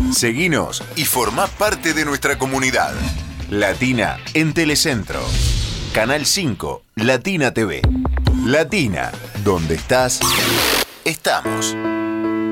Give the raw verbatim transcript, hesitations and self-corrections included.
Seguinos y formá parte de nuestra comunidad. Latina en Telecentro. Canal cinco, Latina T V. Latina, donde estás, estamos.